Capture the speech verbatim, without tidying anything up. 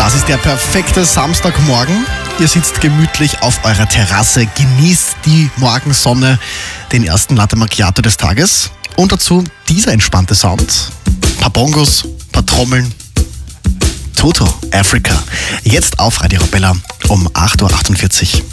Das ist der perfekte Samstagmorgen. Ihr sitzt gemütlich auf eurer Terrasse, genießt die Morgensonne, den ersten Latte Macchiato des Tages. Und dazu dieser entspannte Sound. Ein paar Bongos, ein paar Trommeln. Toto, Africa. Jetzt auf Radio Arabella um acht Uhr achtundvierzig.